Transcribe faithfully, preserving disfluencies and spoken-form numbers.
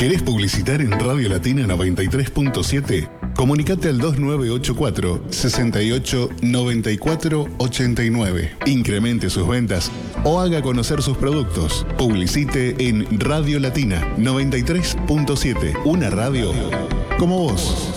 ¿Querés publicitar en Radio Latina noventa y tres punto siete? Comunicate al dos nueve ocho cuatro, sesenta y ocho, noventa y cuatro, ochenta y nueve. Incremente sus ventas o haga conocer sus productos. Publicite en Radio Latina noventa y tres punto siete. Una radio como vos.